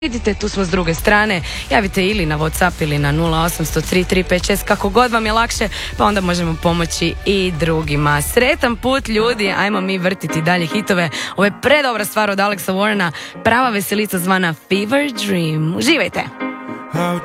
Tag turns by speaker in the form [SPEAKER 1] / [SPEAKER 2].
[SPEAKER 1] Vidite, tu smo s druge strane, javite ili na WhatsApp ili na 0800 kako god vam je lakše, pa onda možemo pomoći i drugima. Sretan put ljudi, ajmo mi vrtiti dalje hitove. Ovo je predobra stvar od Alexa Warrena, prava veselica zvana Fever Dream. Uživajte!